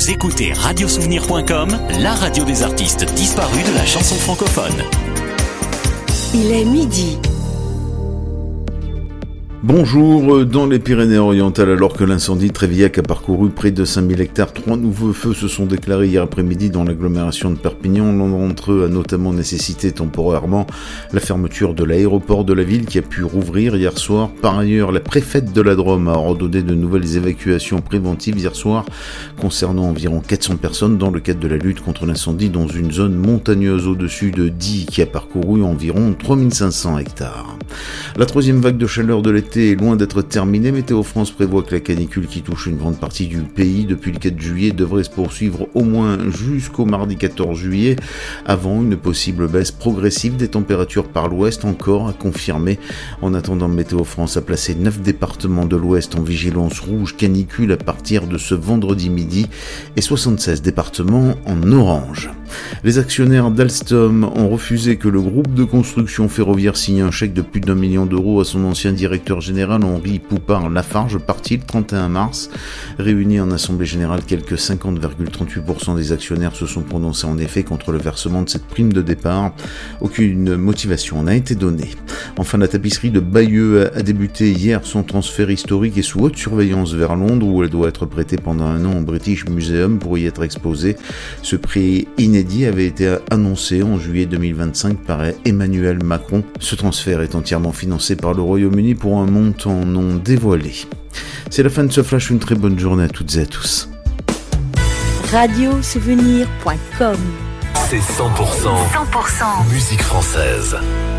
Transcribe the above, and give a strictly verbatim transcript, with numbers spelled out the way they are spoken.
Vous écoutez radiosouvenir point com, la radio des artistes disparus de la chanson francophone. Il est midi. Bonjour, dans les Pyrénées-Orientales, alors que l'incendie Trévillac a parcouru près de cinq mille hectares, trois nouveaux feux se sont déclarés hier après-midi dans l'agglomération de Perpignan. L'un d'entre eux a notamment nécessité temporairement la fermeture de l'aéroport de la ville qui a pu rouvrir hier soir. Par ailleurs, la préfète de la Drôme a ordonné de nouvelles évacuations préventives hier soir concernant environ quatre cents personnes dans le cadre de la lutte contre l'incendie dans une zone montagneuse au-dessus de Die qui a parcouru environ trois mille cinq cents hectares. La troisième vague de chaleur de l'été est loin d'être terminée. Météo France prévoit que la canicule qui touche une grande partie du pays depuis le quatre juillet devrait se poursuivre au moins jusqu'au mardi quatorze juillet, avant une possible baisse progressive des températures par l'ouest, encore à confirmer. En attendant, Météo France a placé neuf départements de l'ouest en vigilance rouge canicule à partir de ce vendredi midi et soixante-seize départements en orange. Les actionnaires d'Alstom ont refusé que le groupe de construction ferroviaire signe un chèque de plus d'un million d'euros à son ancien directeur général Henri Poupard-Lafarge, parti le trente et un mars. Réunis en assemblée générale, quelques cinquante virgule trente-huit pour cent des actionnaires se sont prononcés en effet contre le versement de cette prime de départ. Aucune motivation n'a été donnée. Enfin, la tapisserie de Bayeux a débuté hier son transfert historique et sous haute surveillance vers Londres, où elle doit être prêtée pendant un an au British Museum pour y être exposée. Ce prix inédit avait été annoncé en juillet deux mille vingt-cinq par Emmanuel Macron. Ce transfert est entièrement financé par le Royaume-Uni pour un montant non dévoilé. C'est la fin de ce flash, une très bonne journée à toutes et à tous. radiosouvenir point com. C'est cent pour cent, cent pour cent musique française.